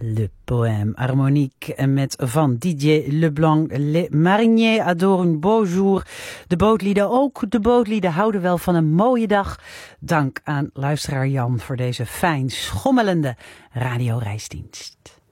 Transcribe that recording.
Le poème harmonique met van Didier Leblanc. Les mariniers adorent un beau jour. De bootlieden ook. De bootlieden houden wel van een mooie dag. Dank aan luisteraar Jan voor deze fijn schommelende radioreisdienst.